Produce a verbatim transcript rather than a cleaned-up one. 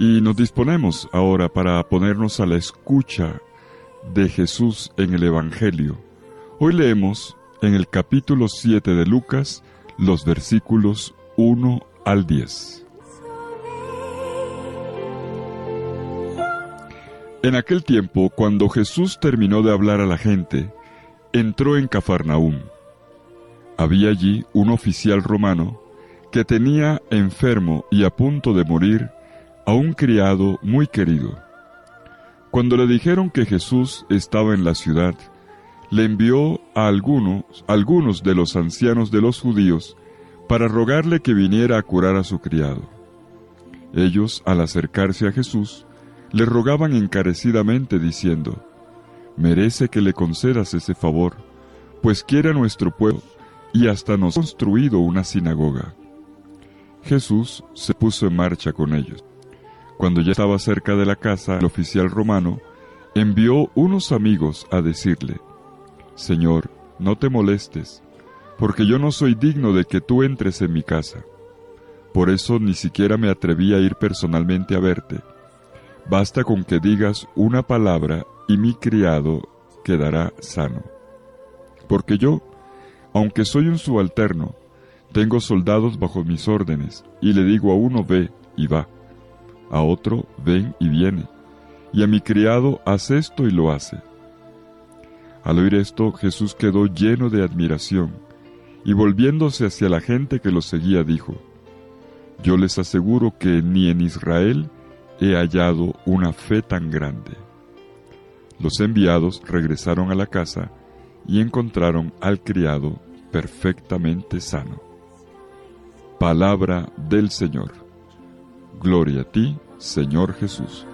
Y nos disponemos ahora para ponernos a la escucha de Jesús en el Evangelio. Hoy leemos en el capítulo siete de Lucas los versículos uno al diez. En aquel tiempo, cuando Jesús terminó de hablar a la gente, entró en Cafarnaúm. Había allí un oficial romano que tenía enfermo y a punto de morir a un criado muy querido. Cuando le dijeron que Jesús estaba en la ciudad, le envió a algunos, algunos de los ancianos de los judíos para rogarle que viniera a curar a su criado. Ellos, al acercarse a Jesús, le rogaban encarecidamente diciendo: «Merece que le concedas ese favor, pues quiere a nuestro pueblo y hasta nos ha construido una sinagoga». Jesús se puso en marcha con ellos. Cuando ya estaba cerca de la casa, el oficial romano envió unos amigos a decirle: «Señor, no te molestes, porque yo no soy digno de que tú entres en mi casa. Por eso ni siquiera me atreví a ir personalmente a verte. Basta con que digas una palabra y mi criado quedará sano. Porque yo, aunque soy un subalterno, tengo soldados bajo mis órdenes, y le digo a uno ve y va, a otro ven y viene, y a mi criado haz esto y lo hace». Al oír esto, Jesús quedó lleno de admiración, y volviéndose hacia la gente que lo seguía, dijo: «Yo les aseguro que ni en Israel he hallado una fe tan grande». Los enviados regresaron a la casa y encontraron al criado perfectamente sano. Palabra del Señor. Gloria a ti, Señor Jesús.